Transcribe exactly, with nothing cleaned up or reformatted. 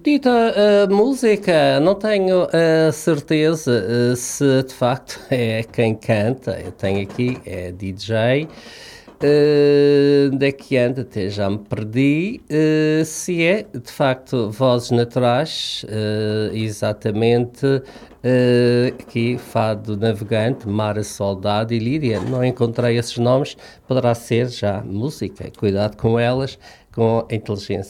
Dita a música, não tenho a certeza eh, se de facto é quem canta. Eu tenho aqui, é D J. eh, onde é que anda? Até já me perdi. Eh, se é de facto vozes naturais, eh, exatamente. eh, aqui, Fado Navegante, Mara Soldado e Lídia. Não encontrei esses nomes, poderá ser já música. Cuidado com elas, com a inteligência